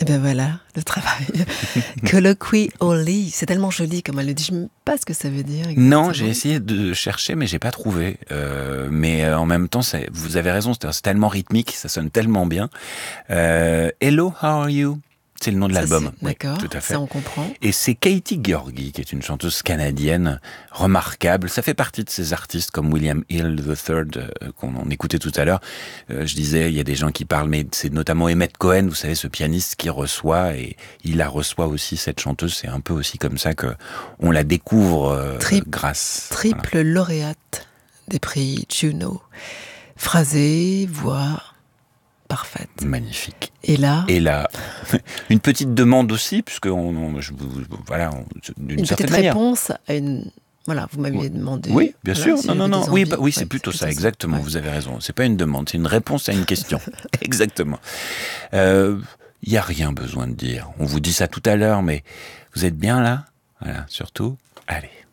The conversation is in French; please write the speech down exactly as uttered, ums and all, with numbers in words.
Et ben voilà, le travail. Colloquially, c'est tellement joli comme elle le dit. Je ne sais pas ce que ça veut dire. Exactement. Non, j'ai essayé de chercher, mais j'ai pas trouvé. Euh, mais euh, en même temps, c'est, vous avez raison, c'est, c'est tellement rythmique, ça sonne tellement bien. Euh, Hello, how are you? C'est le nom de Ça, l'album. c'est... D'accord, oui, tout à fait. Ça on comprend. Et c'est Katie Georgi, qui est une chanteuse canadienne remarquable. Ça fait partie de ces artistes comme William Hill the Third, euh, qu'on en écoutait tout à l'heure. Euh, je disais, il y a des gens qui parlent, mais c'est notamment Emmett Cohen, vous savez, ce pianiste qui reçoit, et il la reçoit aussi, cette chanteuse. C'est un peu aussi comme ça que on la découvre euh, Trip, grâce. Triple Voilà. lauréate des prix Juno. Phrasée, voix parfaite. Magnifique. Et là, Et là, une petite demande aussi, puisque on, on, je, voilà, on, d'une une certaine petite manière. réponse à une. Voilà, vous m'aviez demandé. Oui, bien voilà, sûr. si non, non, non. des Oui, envies. bah, oui, c'est ouais, plutôt c'est ça, plutôt exactement. Ouais. Vous avez raison. C'est pas une demande, c'est une réponse à une question. Exactement. Il euh, y a rien besoin de dire. On vous dit ça tout à l'heure, mais vous êtes bien là, voilà. Surtout, allez.